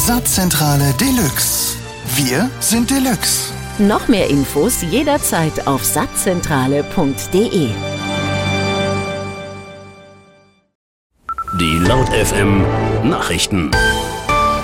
Saatzentrale Deluxe. Wir sind Deluxe. Noch mehr Infos jederzeit auf saatzentrale.de. Die Laut FM Nachrichten.